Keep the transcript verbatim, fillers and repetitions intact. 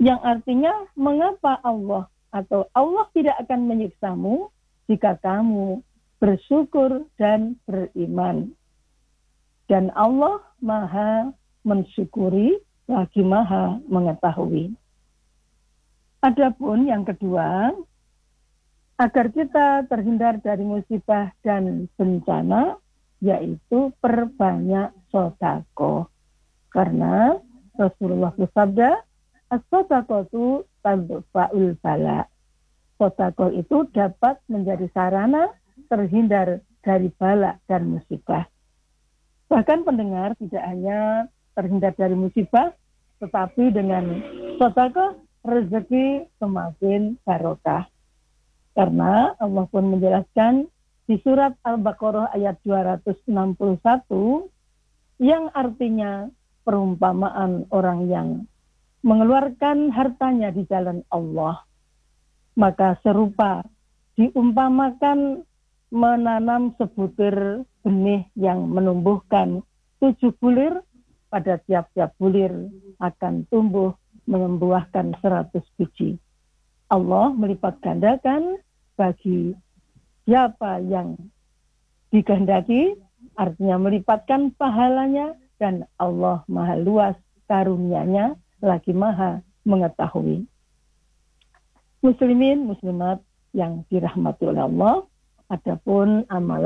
yang artinya mengapa Allah atau Allah tidak akan menyiksamu jika kamu bersyukur dan beriman. Dan Allah maha mensyukuri lagi maha mengetahui. Adapun yang kedua, agar kita terhindar dari musibah dan bencana, yaitu perbanyak sedekah. Karena Rasulullah bersabda, as-sadaqatu tadfa'ul bala. Sedekah itu dapat menjadi sarana terhindar dari bala dan musibah. Bahkan pendengar tidak hanya terhindar dari musibah, tetapi dengan sedekah rezeki semakin barokah. Karena Allah pun menjelaskan di surat Al-Baqarah ayat dua ratus enam puluh satu yang artinya perumpamaan orang yang mengeluarkan hartanya di jalan Allah. Maka serupa diumpamakan menanam sebutir benih yang menumbuhkan tujuh bulir, pada tiap-tiap bulir akan tumbuh membuahkan seratus biji. Allah melipat gandakan bagi siapa yang dikehendaki, artinya melipatkan pahalanya, dan Allah maha luas karunia-Nya lagi maha mengetahui. Muslimin, muslimat yang dirahmati oleh Allah, adapun amalan